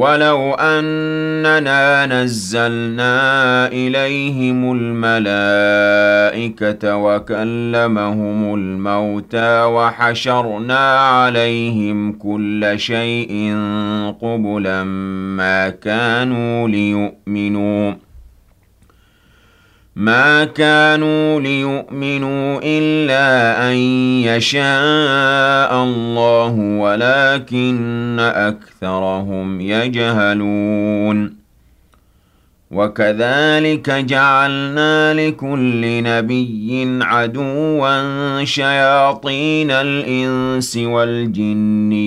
وَلَوْ أَنَّنَا نَزَّلْنَا إِلَيْهِمُ الْمَلَائِكَةَ وَكَلَّمَهُمُ الْمَوْتَىٰ وَحَشَرْنَا عَلَيْهِمْ كُلَّ شَيْءٍ قُبُلًا مَا كَانُوا لِيُؤْمِنُوا إِلَّا أَن يَشَاءَ اللَّهُ وَلَٰكِنَّ أَكْثَرَهُمْ يَجْهَلُونَ وَكَذَٰلِكَ جَعَلْنَا لِكُلِّ نَبِيٍّ عَدُوًّا شَيَاطِينَ الْإِنسِ وَالْجِنِّ